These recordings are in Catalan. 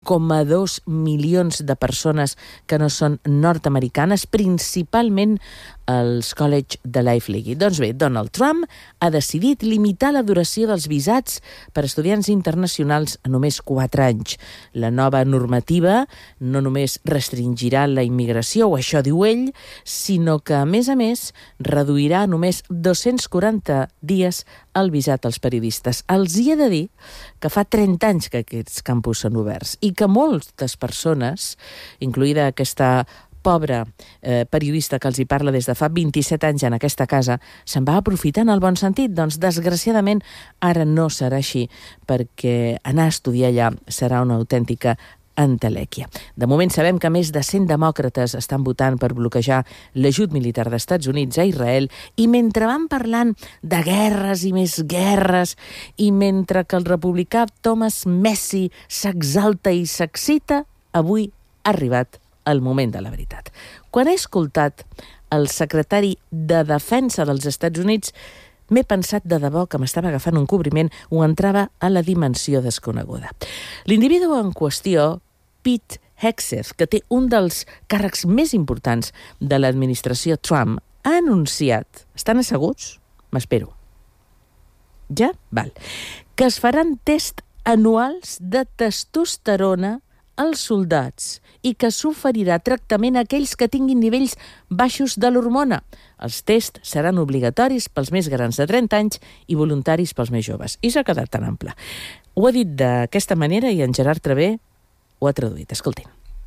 1,2 milions de persones que no són nord-americanes, principalment els College de Life League. Doncs bé, Donald Trump ha decidit limitar la duració dels visats per estudiants internacionals a només 4 anys. La nova normativa no només restringirà la immigració, o això diu ell, sinó que, a més, reduirà només 240 dies el visat als periodistes. Els hi he de dir que fa 30 anys que aquests campus són oberts i que moltes persones, incloïda aquesta pobra periodista que els hi parla des de fa 27 anys en aquesta casa, se'n va aprofitar en el bon sentit. Doncs, desgraciadament, ara no serà així, perquè anar a estudiar allà serà una autèntica entelèquia. De moment sabem que més de 100 demòcrates estan votant per bloquejar l'ajut militar d'Estats Units a Israel, i mentre van parlant de guerres i més guerres, i mentre que el republicà Thomas Massie s'exalta i s'excita, avui ha arribat el moment de la veritat. Quan he escoltat el secretari de Defensa dels Estats Units, m'he pensat de debò que m'estava agafant un cobriment o entrava a la dimensió desconeguda. L'individu en qüestió, Pete Hegseth, que té un dels càrrecs més importants de l'administració Trump, ha anunciat, estan asseguts? M'espero. Ja? Val. Que es faran tests anuals de testosterona als soldats i que s'oferirà tractament a aquells que tinguin nivells baixos de l'hormona. Els tests seran obligatoris pels més grans de 30 anys i voluntaris pels més joves. I s'ha quedat tan ample. Ho ha dit d'aquesta manera i en Gerard Travé ho ha traduït. Escoltin.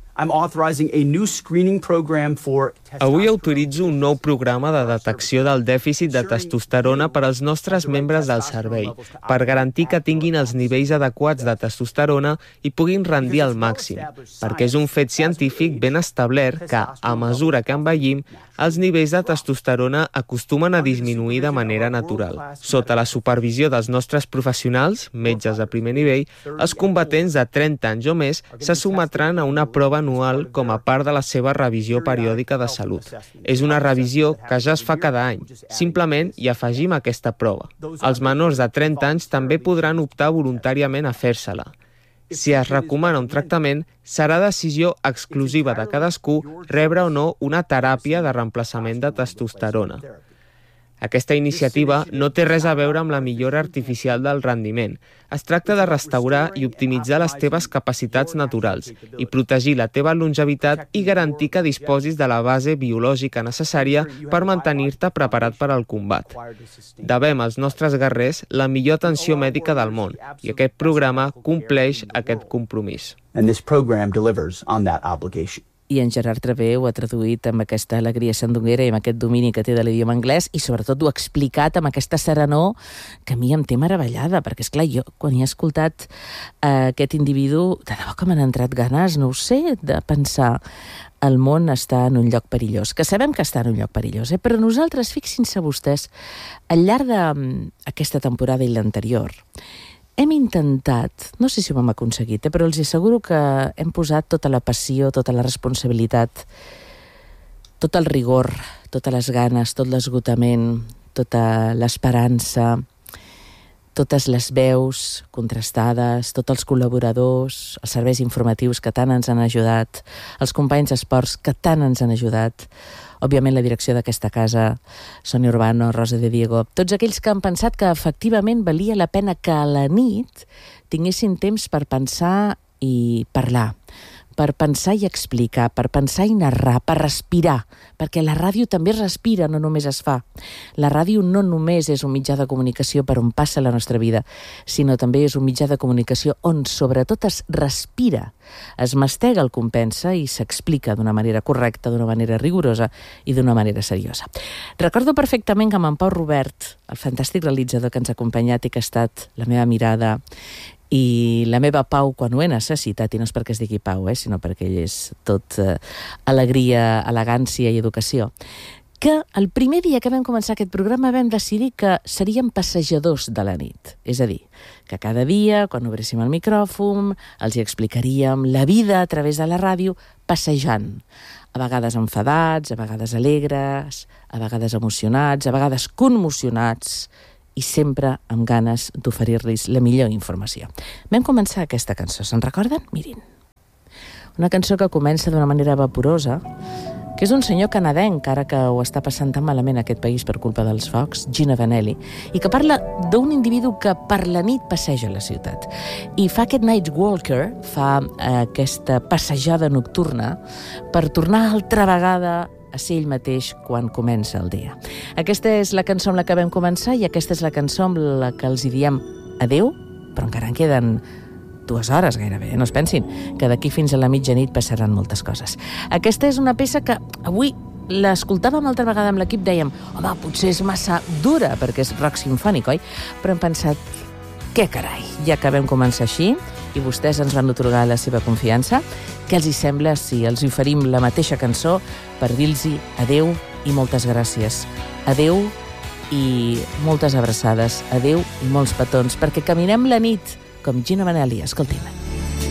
Avui autoritzo un nou programa de detecció del dèficit de testosterona per als nostres membres del servei, per garantir que tinguin els nivells adequats de testosterona i puguin rendir al màxim, perquè és un fet científic ben establert que, a mesura que envellim, els nivells de testosterona acostumen a disminuir de manera natural. Sota la supervisió dels nostres professionals, metges de primer nivell, els combatents de 30 anys o més se sotmetran a una prova anual com a part de la seva revisió periòdica de salut. És una revisió que ja es fa cada any. Simplement hi afegim aquesta prova. Els menors de 30 anys també podran optar voluntàriament a fer-se-la. Si es recomana un tractament, serà decisió exclusiva de cadascú rebre o no una teràpia de reemplaçament de testosterona. Aquesta iniciativa no té res a veure amb la millora artificial del rendiment. Es tracta de restaurar i optimitzar les teves capacitats naturals i protegir la teva longevitat i garantir que disposis de la base biològica necessària per mantenir-te preparat per al combat. Devem als nostres guerrers la millor atenció mèdica del món i aquest programa compleix aquest compromís. I en Gerard Travé ho ha traduït amb aquesta alegria sandunguera i amb aquest domini que té de l'idioma anglès, i sobretot ho ha explicat amb aquesta serenor que a mi em té meravellada, perquè, esclar, jo quan he escoltat aquest individu, de debò que m'han entrat ganes, no ho sé, de pensar el món està en un lloc perillós, que sabem que està en un lloc perillós, però nosaltres, fixin-se vostès, al llarg d'aquesta temporada i l'anterior, hem intentat, no sé si ho hem aconseguit, però els asseguro que hem posat tota la passió, tota la responsabilitat, tot el rigor, totes les ganes, tot l'esgotament, tota l'esperança, totes les veus contrastades, tots els col·laboradors, els serveis informatius que tant ens han ajudat, els companys d'esports que tant ens han ajudat, òbviament la direcció d'aquesta casa, Sonia Urbano, Rosa de Diego, tots aquells que han pensat que efectivament valia la pena que a la nit tinguessin temps per pensar i parlar, per pensar i explicar, per pensar i narrar, per respirar, perquè la ràdio també es respira, no només es fa. La ràdio no només és un mitjà de comunicació per on passa la nostra vida, sinó també és un mitjà de comunicació on sobretot es respira, es mastega el compensa i s'explica d'una manera correcta, d'una manera rigorosa i d'una manera seriosa. Recordo perfectament que amb en Pau Robert, el fantàstic realitzador que ens ha acompanyat i que ha estat la meva mirada i la meva Pau quan ho he necessitat, i no és perquè es digui Pau, sinó perquè ell és tot alegria, elegància i educació, que el primer dia que vam començar aquest programa vam decidir que seríem passejadors de la nit. És a dir, que cada dia, quan obréssim el micròfon, els hi explicaríem la vida a través de la ràdio, passejant. A vegades enfadats, a vegades alegres, a vegades emocionats, a vegades commocionats, i sempre amb ganes d'oferir-los la millor informació. Vam començar aquesta cançó, se'n recorden? Mirin. Una cançó que comença d'una manera vaporosa, que és un senyor canadenc, ara que ho està passant tan malament aquest país per culpa dels focs, Gino Vanelli, i que parla d'un individu que per la nit passeja la ciutat. I fa aquest night walker, fa aquesta passejada nocturna per tornar altra vegada a ser ell mateix quan comença el dia. Aquesta és la cançó amb la que vam començar i aquesta és la cançó amb la que els hi diem adeu, però encara en queden 2 hores gairebé, no es pensin que d'aquí fins a la mitjanit passaran moltes coses. Aquesta és una peça que avui l'escoltàvem altra vegada amb l'equip, dèiem, home, potser és massa dura perquè és rock simfònic, oi? Però hem pensat, què carai, ja que vam començar així i vostès ens van atorgar la seva confiança, què els hi sembla si els oferim la mateixa cançó per dir-los adeu i moltes gràcies. Adeu i moltes abraçades, adeu i molts petons, perquè caminem la nit com Gino Vanelli, escoltin.